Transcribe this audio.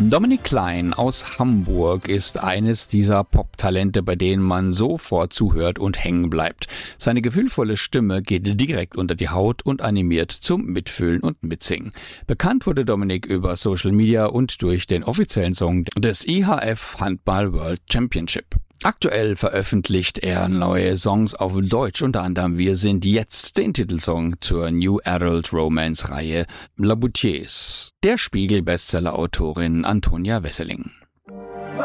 Dominik Klein aus Hamburg ist eines dieser Pop-Talente, bei denen man sofort zuhört und hängen bleibt. Seine gefühlvolle Stimme geht direkt unter die Haut und animiert zum Mitfühlen und Mitsingen. Bekannt wurde Dominik über Social Media und durch den offiziellen Song des IHF Handball World Championship. Aktuell veröffentlicht er neue Songs auf Deutsch, unter anderem Wir sind jetzt, den Titelsong zur New Adult Romance Reihe La Boutiers, der Spiegel-Bestseller-Autorin Antonia Wesseling.